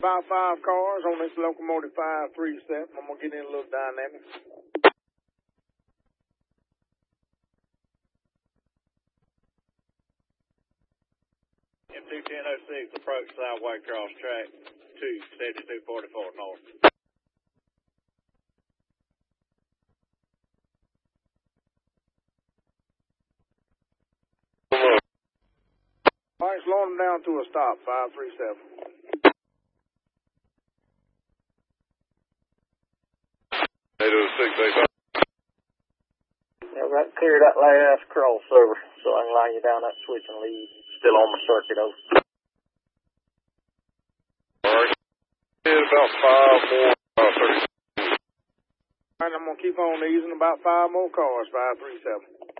about 5 cars on this locomotive 537. I'm going to get in a little dynamic. M21006, approach Southway cross track 27244 north. All right, slow them down to a stop, 537. 806, 805. Yeah, right, clear that last crossover so I can line you down that switch and lead. Still on my circuit, over. All right. Hit about 5 more, 30. All right, I'm going to keep on easing about 5 more cars, 537.